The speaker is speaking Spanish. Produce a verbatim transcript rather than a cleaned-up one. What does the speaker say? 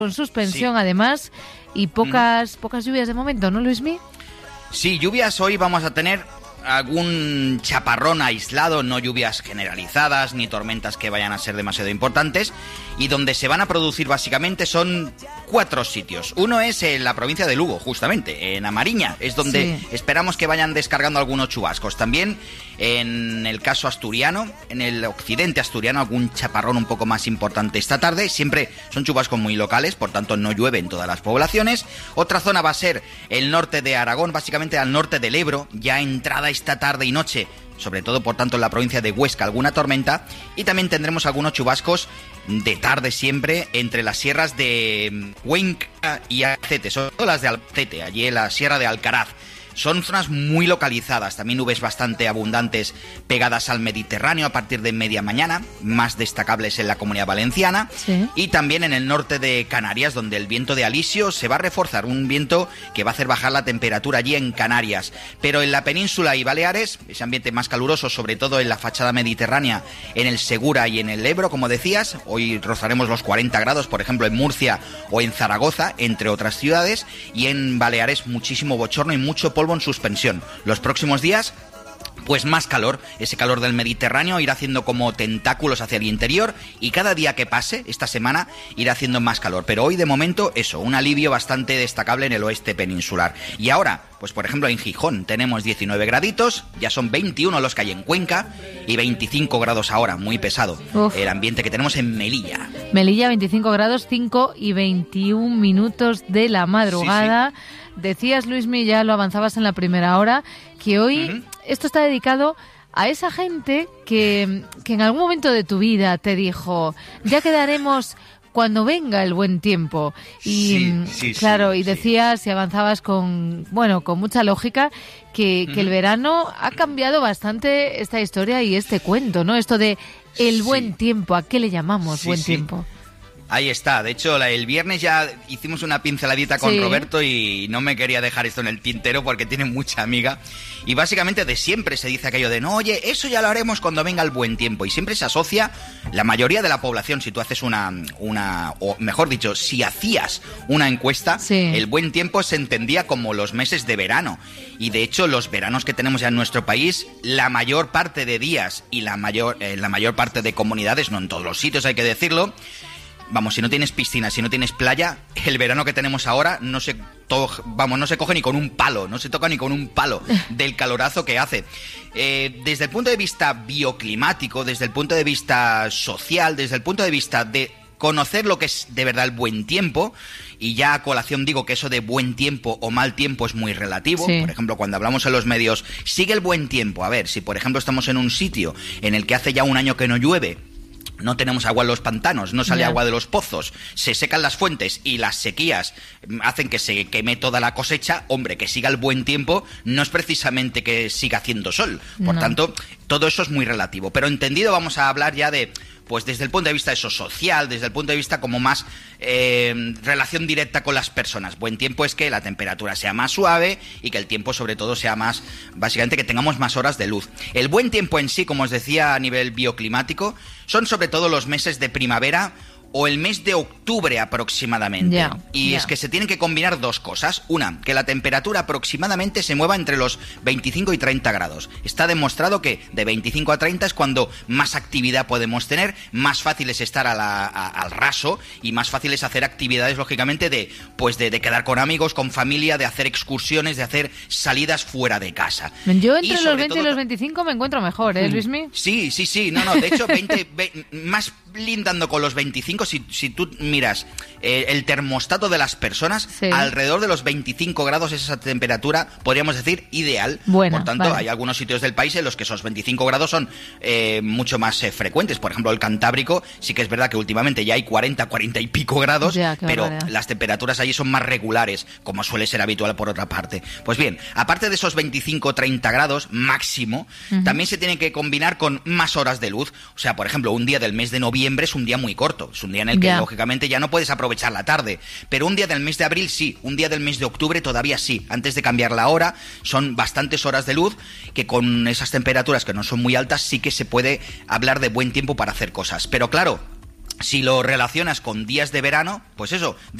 con suspensión sí. además, y pocas, mm. pocas lluvias de momento, ¿no, Luismi? Sí, lluvias hoy vamos a tener algún chaparrón aislado, no lluvias generalizadas ni tormentas que vayan a ser demasiado importantes, y donde se van a producir básicamente son cuatro sitios. Uno es en la provincia de Lugo, justamente, en Amariña, es donde sí. esperamos que vayan descargando algunos chubascos. También en el caso asturiano, en el occidente asturiano, algún chaparrón un poco más importante esta tarde. Siempre son chubascos muy locales, por tanto no llueve en todas las poblaciones. Otra zona va a ser el norte de Aragón, básicamente al norte del Ebro, ya entrada esta tarde y noche, sobre todo por tanto en la provincia de Huesca, alguna tormenta, y también tendremos algunos chubascos de tarde siempre entre las sierras de Cuenca y Albacete, son las de Albacete, allí en la sierra de Alcaraz. Son zonas muy localizadas, también nubes bastante abundantes pegadas al Mediterráneo a partir de media mañana, más destacables en la Comunidad Valenciana, sí. y también en el norte de Canarias, donde el viento de alisio se va a reforzar, un viento que va a hacer bajar la temperatura allí en Canarias. Pero en la península y Baleares, ese ambiente más caluroso, sobre todo en la fachada mediterránea, en el Segura y en el Ebro, como decías, hoy rozaremos los cuarenta grados, por ejemplo en Murcia o en Zaragoza, entre otras ciudades, y en Baleares muchísimo bochorno y mucho polvo en suspensión. Los próximos días, pues más calor, ese calor del Mediterráneo irá haciendo como tentáculos hacia el interior, y cada día que pase esta semana irá haciendo más calor, pero hoy de momento eso, un alivio bastante destacable en el oeste peninsular. Y ahora, pues por ejemplo en Gijón tenemos diecinueve graditos, ya son veintiuno los que hay en Cuenca y veinticinco grados ahora, muy pesado. Uf. El ambiente que tenemos en Melilla. Melilla veinticinco grados, cinco y veintiún minutos de la madrugada. Sí, sí. Decías, Luismi, ya lo avanzabas en la primera hora, que hoy uh-huh. esto está dedicado a esa gente que, que en algún momento de tu vida te dijo, ya quedaremos cuando venga el buen tiempo. Y sí, sí, claro, sí, y decías sí. y avanzabas con, bueno, con mucha lógica que, uh-huh. que el verano ha cambiado bastante esta historia y este cuento, ¿no? Esto de el buen sí. tiempo, ¿a qué le llamamos sí, buen sí. tiempo? Ahí está, de hecho el viernes ya hicimos una pinceladita con sí. Roberto y no me quería dejar esto en el tintero porque tiene mucha amiga, y básicamente de siempre se dice aquello de no, oye, eso ya lo haremos cuando venga el buen tiempo, y siempre se asocia la mayoría de la población. Si tú haces una, una o mejor dicho, si hacías una encuesta, sí. el buen tiempo se entendía como los meses de verano, y de hecho los veranos que tenemos ya en nuestro país, la mayor parte de días y la mayor, eh, la mayor parte de comunidades, no en todos los sitios hay que decirlo, vamos, si no tienes piscina, si no tienes playa, el verano que tenemos ahora no se, to- vamos, no se coge ni con un palo, no se toca ni con un palo del calorazo que hace. Eh, desde el punto de vista bioclimático, desde el punto de vista social, desde el punto de vista de conocer lo que es de verdad el buen tiempo, y ya a colación digo que eso de buen tiempo o mal tiempo es muy relativo. Sí. Por ejemplo, cuando hablamos en los medios, sigue el buen tiempo. A ver, si por ejemplo estamos en un sitio en el que hace ya un año que no llueve, no tenemos agua en los pantanos, no sale yeah. agua de los pozos, se secan las fuentes y las sequías hacen que se queme toda la cosecha, hombre, que siga el buen tiempo no es precisamente que siga haciendo sol. Por no. tanto, todo eso es muy relativo. Pero entendido, vamos a hablar ya de, pues desde el punto de vista eso social, desde el punto de vista como más eh, relación directa con las personas. Buen tiempo es que la temperatura sea más suave y que el tiempo sobre todo sea más, básicamente que tengamos más horas de luz. El buen tiempo en sí, como os decía a nivel bioclimático, son sobre todo los meses de primavera o el mes de octubre aproximadamente. Yeah, y yeah. es que se tienen que combinar dos cosas. Una, que la temperatura aproximadamente se mueva entre los veinticinco y treinta grados. Está demostrado que de veinticinco a treinta es cuando más actividad podemos tener, más fácil es estar a la, a, al raso y más fácil es hacer actividades, lógicamente, de, pues de, de quedar con amigos, con familia, de hacer excursiones, de hacer salidas fuera de casa. Yo entre los veinte todo, y los veinticinco me encuentro mejor, ¿eh, Luismi? Sí, sí, sí. No, no, de hecho, veinte, veinte más lindando con los veinticinco, si, si tú miras eh, el termostato de las personas, sí. alrededor de los veinticinco grados es esa temperatura, podríamos decir, ideal. Bueno, por tanto, vale. hay algunos sitios del país en los que esos veinticinco grados son eh, mucho más eh, frecuentes. Por ejemplo, el Cantábrico, sí que es verdad que últimamente ya hay cuarenta, cuarenta y pico grados, ya, pero barbaridad. Las temperaturas allí son más regulares, como suele ser habitual por otra parte. Pues bien, aparte de esos veinticinco, treinta grados máximo, uh-huh. también se tiene que combinar con más horas de luz. O sea, por ejemplo, un día del mes de noviembre es un día muy corto, es un día en el que, ya. lógicamente, ya no puedes aprovechar la tarde, pero un día del mes de abril sí, un día del mes de octubre todavía sí, antes de cambiar la hora, son bastantes horas de luz, que con esas temperaturas que no son muy altas sí que se puede hablar de buen tiempo para hacer cosas, pero claro, si lo relacionas con días de verano, pues eso,